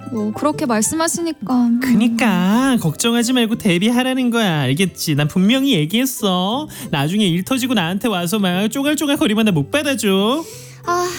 뭐 그렇게 말씀하시니까. 그니까 걱정하지 말고 데뷔하라는 거야. 알겠지? 난 분명히 얘기했어. 나중에 일 터지고 나한테 와서 막 쪼갈쪼갈 거리면 나 못 받아줘. 아